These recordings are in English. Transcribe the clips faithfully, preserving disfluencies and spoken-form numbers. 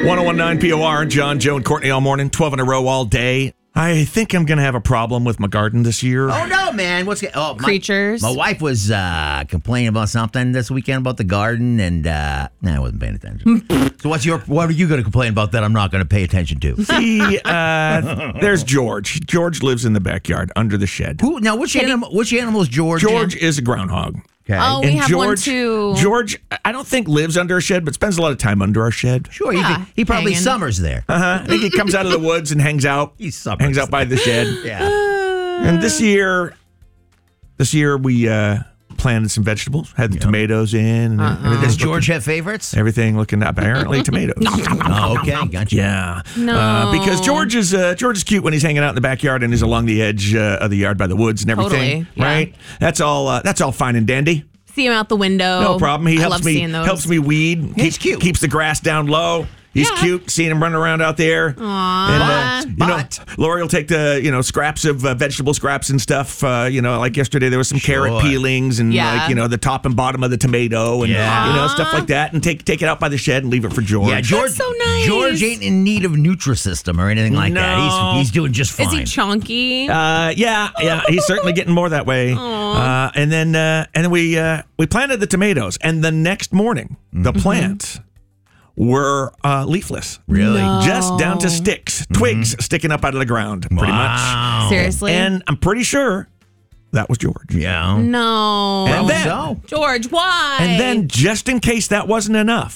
ten nineteen P O R, John, Joe, and Courtney all morning, twelve in a row all day. I think I'm going to have a problem with my garden this year. Oh, no, man. What's oh, my, Creatures. My wife was uh, complaining about something this weekend about the garden, and uh, nah, I wasn't paying attention. So what's your? What are you going to complain about that I'm not going to pay attention to? See, uh, there's George. George lives in the backyard under the shed. Who? Now, which animal? Which animal is George? George in? is a groundhog. Okay. Oh, we And have George, one too. George, I don't think lives under a shed, but spends a lot of time under our shed. Sure, Yeah, he, he probably hanging. summers there. Uh-huh. I think he comes out of the woods and hangs out. He summers hangs out by the shed. Yeah. And this year, this year we uh, planted some vegetables, had the tomatoes in. And Uh-uh. everything Does looking- George have favorites? Everything looking up. Apparently tomatoes. Oh, okay, gotcha. Yeah. No. Uh, because George is uh, George is cute when he's hanging out in the backyard and he's along the edge uh, of the yard by the woods and everything. Totally, yeah. Right? That's all uh, that's all fine and dandy. See him out the window. No problem. He I helps love me seeing those. helps me weed. He's Keep- cute. Keeps the grass down low. He's Yeah. cute. Seeing him running around out there. Aww. And, uh, you know, But- Lori will take the you know scraps of uh, vegetable scraps and stuff. Uh, you know, like yesterday there was some Sure. carrot peelings and Yeah. like you know the top and bottom of the tomato and Yeah. you know stuff like that, and take take it out by the shed and leave it for George. Yeah, George. That's so nice. George ain't in need of Nutrisystem or anything like No. that. He's he's doing just fine. Is he chunky? Uh, yeah, yeah, he's certainly getting more that way. Uh, and then, uh, and then we uh, we planted the tomatoes, and the next morning, the plants were uh, leafless, Really? No. just down to sticks, twigs sticking up out of the ground, pretty Wow. Seriously? much. And I'm pretty sure that was George. Yeah. no. And Well, then, so. George, why? and then, just in case that wasn't enough,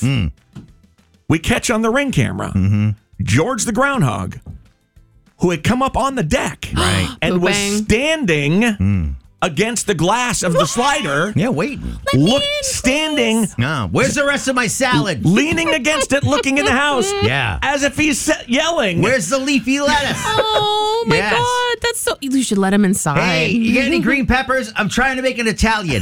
we catch on the ring camera George the groundhog, who had come up on the deck, Right. and was Pooping. standing against the glass of the slider. Yeah, waiting. Look, standing, No. Where's the rest of my salad? leaning against it, looking in the house, Yeah. as if he's se- yelling. Where's the leafy lettuce? Oh my Yes. God, that's so. You should let him inside. Hey, you get any green peppers? I'm trying to make an Italian.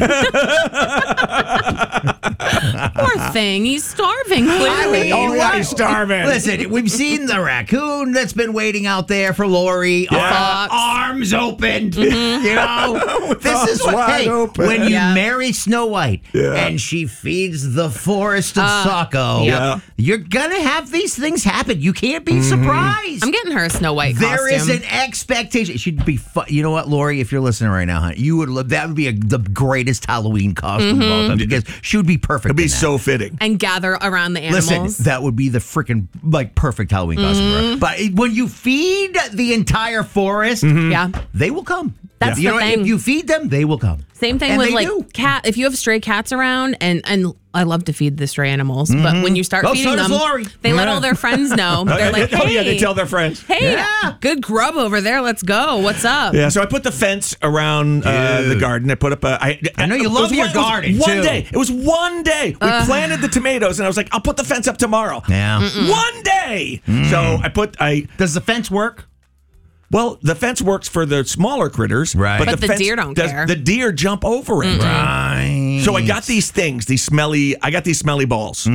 Poor thing, he's starving. Clearly. mean, Oh, yeah, what? he's starving. Listen, we've seen the raccoon that's been waiting out there for Lori. Yeah. Ar- Fox. arms opened. You know, this is what, wide hey, open. when you Yeah. marry Snow White Yeah. and she feeds the forest of Uh, Saco, yeah. you're gonna have these things happen. You can't be surprised. I'm getting her a Snow White There is costume. an expectation. It should be fun. You know what, Lori? If you're listening right now, honey, you would love that. Would be a, the greatest Halloween costume of all time because she would be perfect. It'd be in that. so fitting. and gather around the animals. Listen, that would be the freaking like perfect Halloween costume. for her. But it- when you feed the entire forest, yeah. they will come. That's you the know, thing. If you feed them, they will come. Same thing And with they like do. cat. If you have stray cats around, and and I love to feed the stray animals, but when you start Oh, so feeding does them, Lori. they let Yeah. all their friends know. They're like, hey, oh yeah, they tell their friends. hey, Yeah. good grub over there. Let's go. What's up? Yeah, so I put the fence around uh, the Dude. garden. I put up a. I, I know you it love was your one- it was garden, One too. day, it was one day. We planted the tomatoes, and I was like, I'll put the fence up tomorrow. Yeah. One day. So I put I. Does the fence work? Well, the fence works for the smaller critters, Right. But the fence deer don't does- care. The deer jump over it. Right. So I got these things, these smelly. I got these smelly balls.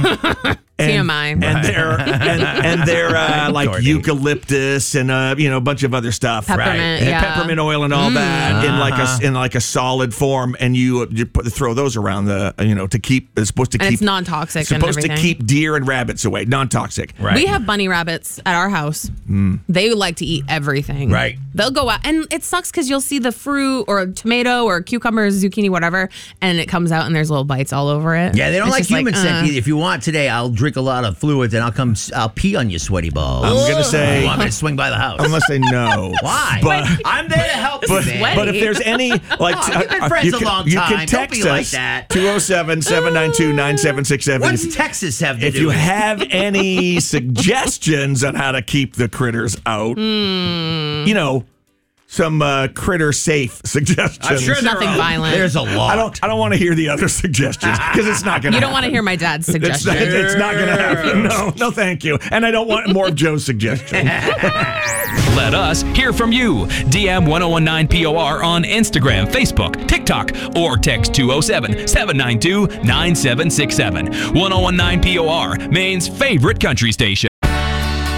T M I. And they're and, and they're uh, like Courtney. eucalyptus and uh, you know a bunch of other stuff, Peppermint, And yeah. peppermint oil and all that in like a in like a solid form, and you you put throw those around the you know to keep it's supposed to And keep it's non-toxic and supposed to everything. keep deer and rabbits away, non-toxic. Right. We have bunny rabbits at our house. They like to eat everything. Right. They'll go out, and it sucks because you'll see the fruit or a tomato or cucumbers, zucchini, whatever, and it comes out and there's little bites all over it. Yeah, they don't It's like just human uh, scent either. If you want today, I'll drink a lot of fluids and I'll come. I'll pee on your sweaty balls. I'm gonna say You want me to swing by the house? I'm gonna say no. Why? But I'm there to help you, but, man. but if there's any like Oh, you've been uh, friends you a can, long you time. can Don't text be like us that. two oh seven, seven nine two, nine seven six seven. What's Texas have to If do you with it? have any suggestions on how to keep the critters out, you know, some uh, critter safe suggestions. I'm sure there Nothing are, violent. There's a lot. I don't. I don't want to hear the other suggestions because it's not going to. You don't want to hear my dad's It's not, suggestions. it's not going to happen. No, no, thank you. And I don't want more of Joe's suggestions. Let us hear from you. D M ten nineteen P O R on Instagram, Facebook, TikTok, or text two oh seven, seven nine two, nine seven six seven. ten nineteen P O R, Maine's favorite country station.